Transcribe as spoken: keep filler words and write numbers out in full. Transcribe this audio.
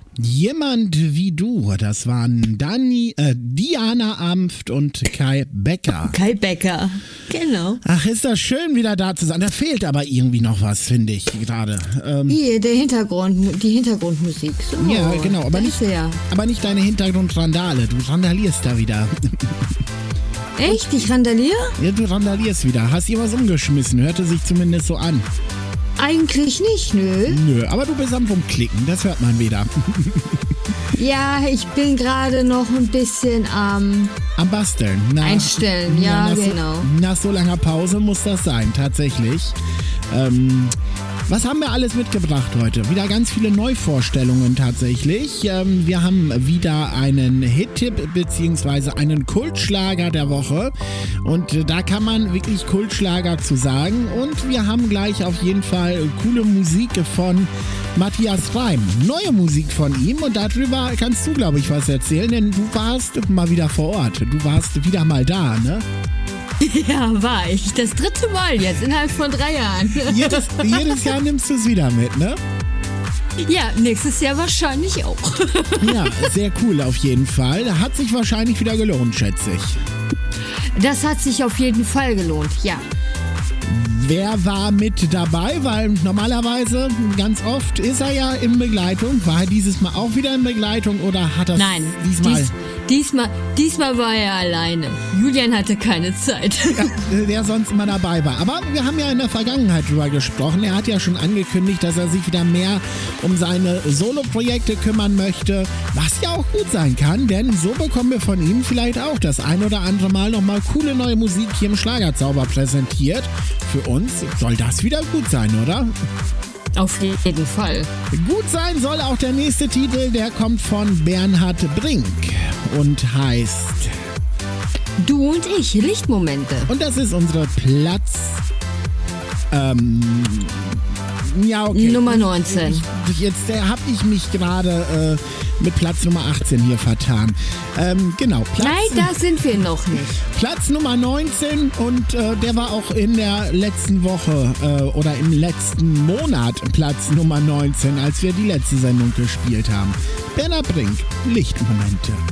Jemand wie du, das waren Dani, äh, Diana Amft und Kai Becker. Kai Becker, genau. Ach, ist das schön, wieder da zu sein. Da fehlt aber irgendwie noch was, finde ich gerade. Ähm, Hier, der Hintergrund, die Hintergrundmusik. So, ja, genau, aber nicht, ja. aber nicht deine Hintergrundrandale. Du randalierst da wieder. Echt? Ich randaliere? Ja, du randalierst wieder. Hast dir was umgeschmissen, hörte sich zumindest so an. Eigentlich nicht, nö. Nö, aber du bist am Rumklicken, das hört man wieder. Ja, ich bin gerade noch ein bisschen am Am Basteln. Na, Einstellen, ja, nach genau. So, nach so langer Pause muss das sein, tatsächlich. Ähm, was haben wir alles mitgebracht heute? Wieder ganz viele Neuvorstellungen tatsächlich. Ähm, wir haben wieder einen Hit-Tipp bzw. einen Kultschlager der Woche. Und äh, da kann man wirklich Kultschlager zu sagen. Und wir haben gleich auf jeden Fall coole Musik von Matthias Reim. Neue Musik von ihm. Und darüber kannst du, glaube ich, was erzählen. Denn du warst mal wieder vor Ort. Du warst wieder mal da, ne? Ja, war ich. Das dritte Mal jetzt, innerhalb von drei Jahren. Jedes, jedes Jahr nimmst du es wieder mit, ne? Ja, nächstes Jahr wahrscheinlich auch. Ja, sehr cool auf jeden Fall. Hat sich wahrscheinlich wieder gelohnt, schätze ich. Das hat sich auf jeden Fall gelohnt, ja. Wer war mit dabei? Weil normalerweise, ganz oft ist er ja in Begleitung. War er dieses Mal auch wieder in Begleitung oder hat er Nein, diesmal... dies, diesmal, diesmal war er alleine. Julian hatte keine Zeit. Ja, der sonst immer dabei war. Aber wir haben ja in der Vergangenheit drüber gesprochen. Er hat ja schon angekündigt, dass er sich wieder mehr um seine Solo-Projekte kümmern möchte. Was ja auch gut sein kann, denn so bekommen wir von ihm vielleicht auch das ein oder andere Mal nochmal coole neue Musik hier im Schlagerzauber präsentiert. Für uns soll das wieder gut sein, oder? Auf jeden Fall. Gut sein soll auch der nächste Titel, der kommt von Bernhard Brink und heißt Du und ich, Lichtmomente. Und das ist unsere Platz ähm ja, okay. Nummer neunzehn. Ich, jetzt äh, habe ich mich gerade äh, mit Platz Nummer achtzehn hier vertan. Ähm, genau. Platz, Nein, da sind wir noch nicht. Platz Nummer neunzehn und äh, der war auch in der letzten Woche äh, oder im letzten Monat Platz Nummer neunzehn, als wir die letzte Sendung gespielt haben. Bernhard Brink, Lichtmomente.